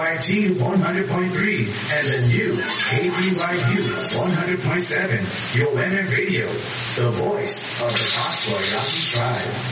KYT 100.3 and the new KBYU 100.7, your women radio, the voice of the Pastor Yaki tribe.